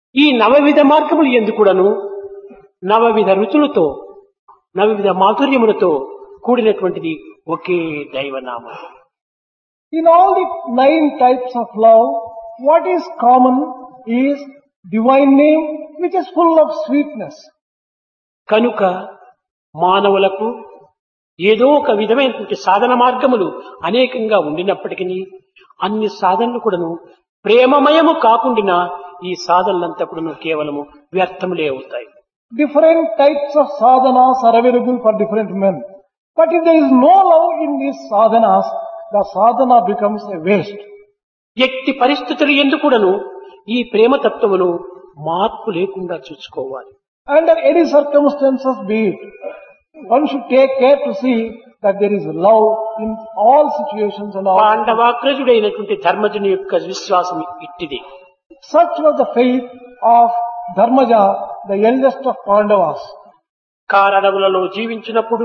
ఈ నవవిధ మార్గములు ఎందుకుడను నవవిధ రుచులతో నవవిధ మాధుర్యములతో కూడినటువంటిది ఒకే దైవనామం. In all the 9 types of love, what is common is divine name which is full of sweetness. కనుక మానవులకు ఏదో ఒక విధమైనటువంటి సాధన మార్గములు అనేకంగా ఉండినప్పటికీ అన్ని సాధనలు కూడాను ప్రేమమయము కాకుండా ఈ సాధనలంతా కూడాను కేవలము వ్యర్థములే అవుతాయి. Different types of sadhanas are available for different men. But if there is no love in these sadhanas, the sadhana becomes a waste. ఎట్టి పరిస్థితులు ఎందుకుడను ఈ ప్రేమ తత్వమును మార్పు లేకుండా చూసుకోవాలి. Under any circumstances be it, one should take care to see that there is love in all situations and all. పాండవాగ్రజుడైనటువంటి ధర్మజుని యొక్క విశ్వాసం ఇట్టిది. Such was the faith of Dharmaja, the eldest of Pandavas. కారడవులలో జీవించినప్పుడు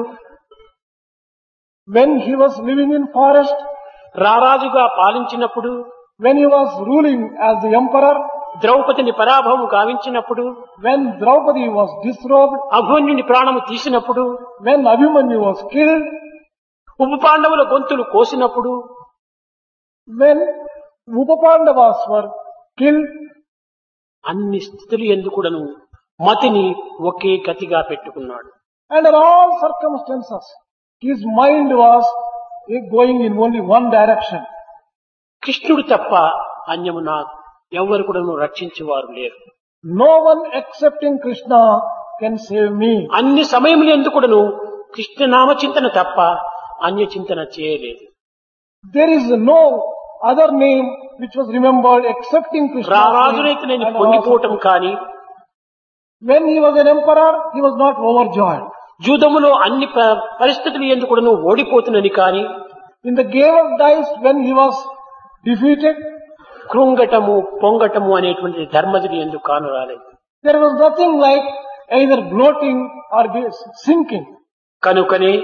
When he was living in forest, రారాజుగా పాలించినప్పుడు when he was ruling as the emperor, ద్రౌపదిని పరాభవం గావించినప్పుడు when Draupadi was disrobed, అభిమన్యుని ప్రాణము తీసినప్పుడు when Abhimanyu was killed, ఉప పాండవుల గొంతులు కోసినప్పుడు when Upapandavas were killed, అన్ని స్థితులు ఎందుకుడను మతిని ఒకే గతిగా పెట్టుకున్నాడు. under all circumstances, his mind was going in only one direction. కృష్ణుడు తప్ప అన్యము నా ఎవరు కూడా రక్షించేవారు లేరు. No one excepting Krishna can save me. అన్ని సమయములు ఎందుకుడను కృష్ణనామ చింతన తప్ప అన్య చింతన చేయలేదు. There is no other name which was remembered excepting Krishna. రారాజునైతే నేను పొంగిపోవటం కానీ When he was an emperor, he was not overjoyed. జూదములో అన్ని పరిస్థితులు ఎందుకుడను ఓడిపోతున్నది కానీ In the game of dice, when he was defeated, కృంగటము పొంగటము అనేటువంటి ధర్మజుడు ఎందుకు కాను రాలేదు. there was nothing like either gloating or sinking. కనుకనే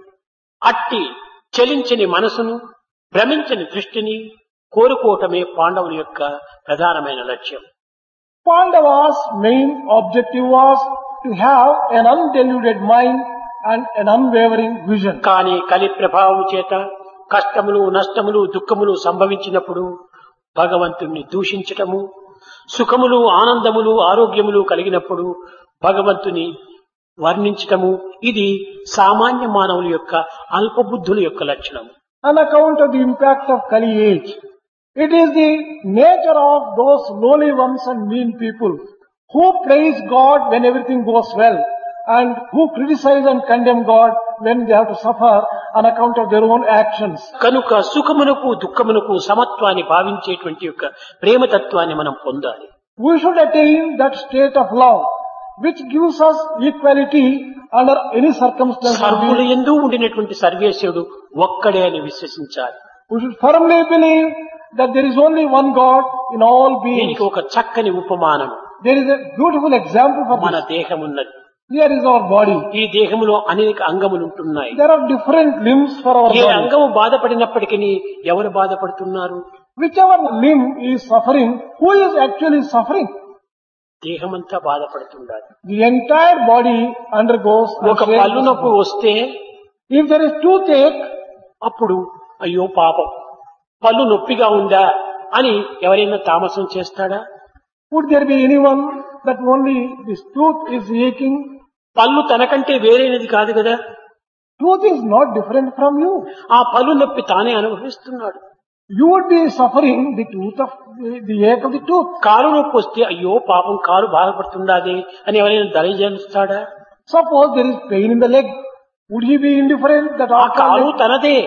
అట్టి చలించని మనసును భ్రమించని దృష్టిని కోరుకోవటమే పాండవుల యొక్క ప్రధానమైన లక్ష్యం. Pandava's main objective was to have an undeluded mind and an unwavering vision. కానీ కలి ప్రభావం చేత కష్టములు నష్టములు దుఃఖములు సంభవించినప్పుడు భగవంతుణ్ణి దూషించటము, సుఖములు ఆనందములు ఆరోగ్యములు కలిగినప్పుడు భగవంతుని వర్ణించటము, ఇది సామాన్య మానవుల యొక్క అల్పబుద్ధుల యొక్క లక్షణం. On account of the impact of Kali age, it is the nature of those lowly ones and mean people who praise God when everything goes well and who criticize and condemn God when they have to suffer on account of their own actions. కనుక సుఖమునకు దుఃఖమునకు సమత్వాన్ని భావించేటువంటి యొక్క ప్రేమతత్వాన్ని మనం పొందాలి. We should attain that state of love which gives us equality under any circumstance. సర్వుల యందు ఉండినటువంటి సర్వేశ్వరుడు ఒక్కడే అని విశ్వసించాలి. We should firmly believe that there is only one God in all beings. దీనికి ఒక చక్కని ఉపమానం There is a beautiful example for మన this. దేహం ఉన్నది. Here is our body. ఈ దేహములో అనేక అంగములు ఉంటున్నాయి. There are different limbs for our A body. అంగము బాధపడినప్పటికీ ఎవరు బాధపడుతున్నారు? Whichever limb is suffering, who is actually suffering? దేహమంతా బాధపడుతుండాలి. The entire body undergoes. ఒక పళ్ళు నొప్పి వస్తే If there is toothache, అప్పుడు అయ్యో పాపం పళ్ళు నొప్పిగా ఉందా అని ఎవరైనా తామసం చేస్తాడా? would there be anyone that only this tooth is aching? పళ్ళు తనకంటే వేరైనది కాదు కదా. Tooth is not different from you. ఆ పళ్ళు నొప్పి తానే అనుభవిస్తున్నాడు. You would be suffering the ache of the tooth. కాలు నొప్పి వస్తే అయ్యో పాపం కాలు బాధపడుతుండాది అని ఎవరైనా దయచేస్తాడా? Suppose there is pain in the leg. Would he be indifferent that ఆ our కాలు తనదే.